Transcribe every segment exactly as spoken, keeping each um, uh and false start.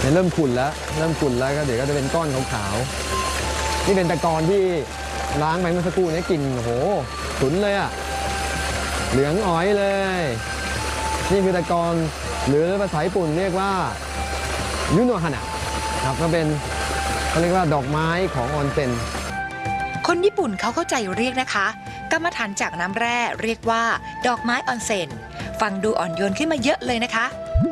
เนี่ยเริ่มขุ่นแล้วเริ่มขุ่นแล้วก็เดี๋ยวก็จะเป็นก้อนขาวๆนี่เป็นตะกอนที่ล้างไปเมื่อสักครู่นี้กลิ่นโอ้โหฉุนเลยอะเหลืองอ๋อยเลยนี่คือตะกอนหรือภาษาญี่ปุ่นเรียกว่ายุโนฮานะครับก็เป็นเขาเรียกว่าดอกไม้ของออนเซ็นคนญี่ปุ่นเขาเข้าใจเรียกนะคะกรรมฐานจากน้ำแร่เรียกว่าดอกไม้ออนเซ็นฟังดูอ่อนโยนขึ้นมาเยอะเลยนะคะ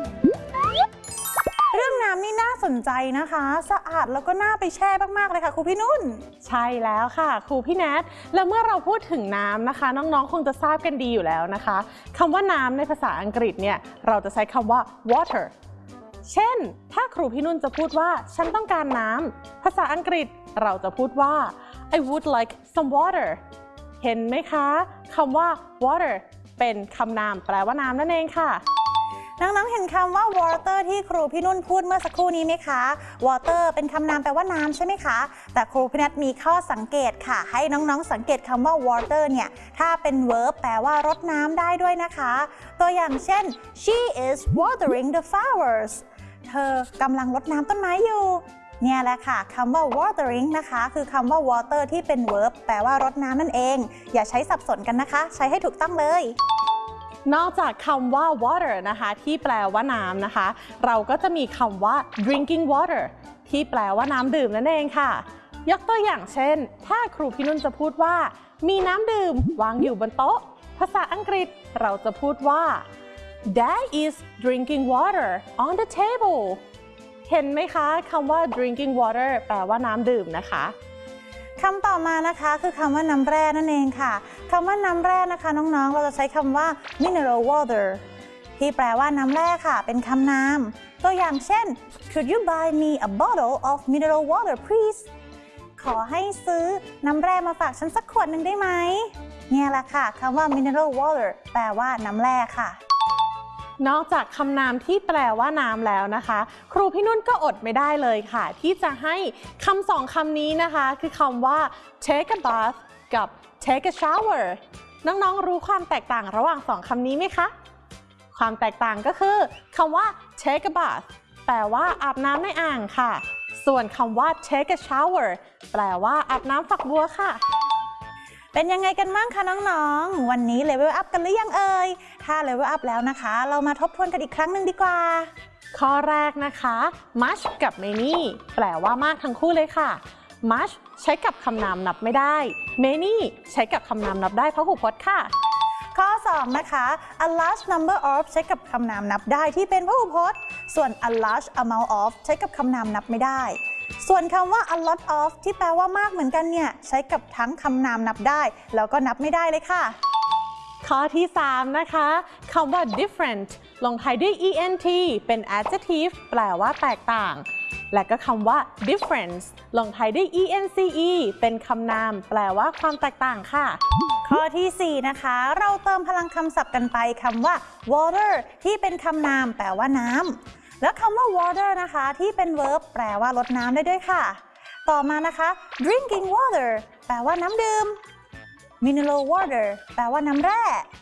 เรื่องน้ำนี่น่าสนใจนะคะสะอาดแล้วก็น่าไปแช่มากๆเลยค่ะครูพี่นุ่นใช่แล้วค่ะครูพี่แนทแล้วเมื่อเราพูดถึงน้ำนะคะน้องๆคงจะทราบกันดีอยู่แล้วนะคะคำว่าน้ำในภาษาอังกฤษเนี่ยเราจะใช้คำว่า water เช่นถ้าครูพี่นุ่นจะพูดว่าฉันต้องการน้ำภาษาอังกฤษเราจะพูดว่า I would like some water เห็นไหมคะคำว่า water เป็นคำนามแปลว่าน้ำนั่นเองค่ะน้องๆเห็นคำว่า water ที่ครูพี่นุ่นพูดเมื่อสักครู่นี้ไหมคะ water เป็นคำนามแปลว่าน้ำใช่ไหมคะแต่ครูพี่นัทมีข้อสังเกตค่ะให้น้องๆสังเกตคำว่า water เนี่ยถ้าเป็น verb แปลว่ารดน้ำได้ด้วยนะคะตัวอย่างเช่น she is watering the flowers เธอกำลังรดน้ำต้นไม้อยู่เนี่ยแหละค่ะคำว่า watering นะคะคือคำว่า water ที่เป็น verb แปลว่ารดน้ำนั่นเองอย่าใช้สับสนกันนะคะใช้ให้ถูกต้องเลยนอกจากคำว่า water นะคะที่แปลว่าน้ำนะคะเราก็จะมีคำว่า drinking water ที่แปลว่าน้ำดื่มนั่นเองค่ะยกตัวอย่างเช่นถ้าครูพี่นุ่นจะพูดว่ามีน้ำดื่มวางอยู่บนโต๊ะภาษาอังกฤษเราจะพูดว่า Dad is drinking water on the table เห็นไหมคะคำว่า drinking water แปลว่าน้ำดื่มนะคะคำต่อมานะคะคือคำว่าน้ำแร่นั่นเองค่ะคำว่าน้ำแร่นะคะน้องๆเราจะใช้คำว่า mineral water ที่แปลว่าน้ำแร่ค่ะเป็นคำนามตัวอย่างเช่น Could you buy me a bottle of mineral water please ขอให้ซื้อน้ำแร่มาฝากฉันสักขวดหนึ่งได้ไหมเนี่ยแหละค่ะคำว่า mineral water แปลว่าน้ำแร่ค่ะนอกจากคำนามที่แปลว่าน้ำแล้วนะคะครูพี่นุ่นก็อดไม่ได้เลยค่ะที่จะให้คำสองคำนี้นะคะคือคำว่า take a bath กับ take a shower น้องๆรู้ความแตกต่างระหว่างสองคำนี้ไหมคะความแตกต่างก็คือคำว่า take a bath แปลว่าอาบน้ำในอ่างค่ะส่วนคำว่า take a shower แปลว่าอาบน้ำฝักบัวค่ะเป็นยังไงกันบ้างคะน้องๆวันนี้เลเวลอัพกันหรือยังเอ่ยถ้าเลเวลอัพแล้วนะคะเรามาทบทวนกันอีกครั้งหนึ่งดีกว่าข้อแรกนะคะ much กับ many แปลว่ามากทั้งคู่เลยค่ะ much ใช้กับคำนามนับไม่ได้ many ใช้กับคำนามนับได้พหูพจน์ค่ะข้อสองนะคะ a large number of ใช้กับคำนามนับได้ที่เป็นพหูพจน์ส่วน a large amount of ใช้กับคำนามนับไม่ได้ส่วนคำว่า a lot of ที่แปลว่ามากเหมือนกันเนี่ยใช้กับทั้งคำนามนับได้แล้วก็นับไม่ได้เลยค่ะข้อที่สามนะคะคำว่า different ลงท้ายด้วย ent เป็น adjective แปลว่าแตกต่างและก็คำว่า difference ลงท้ายด้วย ence เป็นคำนามแปลว่าความแตกต่างค่ะข้อที่สี่นะคะเราเติมพลังคำศัพท์กันไปคำว่า water ที่เป็นคำนามแปลว่าน้ำแล้วคำว่า water นะคะที่เป็น verb แปลว่ารดน้ำได้ด้วยค่ะต่อมานะคะ drinking water แปลว่าน้ำดื่ม mineral water แปลว่าน้ำแร่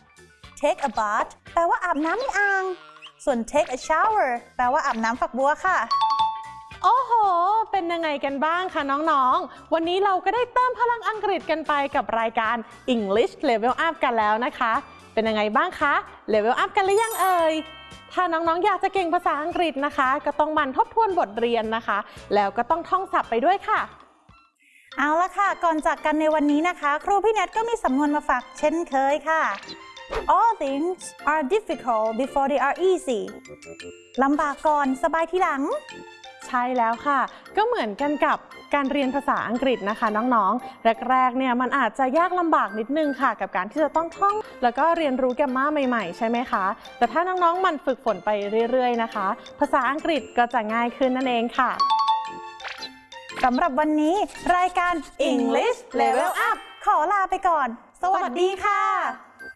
take a bath แปลว่าอาบน้ำในอ่างส่วน take a shower แปลว่าอาบน้ำฝักบัวค่ะโอ้โหเป็นยังไงกันบ้างคะน้องๆวันนี้เราก็ได้เติมพลังอังกฤษกันไปกับรายการ English Level Up กันแล้วนะคะเป็นยังไงบ้างคะ Level Up กันหรือยังเอ่ยถ้าน้องๆอยากจะเก่งภาษาอังกฤษนะคะก็ต้องหมั่นทบทวนบทเรียนนะคะแล้วก็ต้องท่องศัพท์ไปด้วยค่ะเอาละค่ะก่อนจากกันในวันนี้นะคะครูพี่แนทก็มีสำนวนมาฝากเช่นเคยค่ะ All things are difficult before they are easy ลำบากก่อนสบายทีหลังใช่แล้วค่ะก็เหมือนกันกับการเรียนภาษาอังกฤษนะคะน้องๆแรกๆเนี่ยมันอาจจะยากลำบากนิดนึงค่ะกับการที่จะต้องท่องแล้วก็เรียนรู้แกรมม่าใหม่ๆใช่ไหมคะแต่ถ้าน้องๆมันฝึกฝนไปเรื่อยๆนะคะภาษาอังกฤษก็จะง่ายขึ้นนั่นเองค่ะสำหรับวันนี้รายการ English Level Up ขอลาไปก่อนสวัสดีค่ะ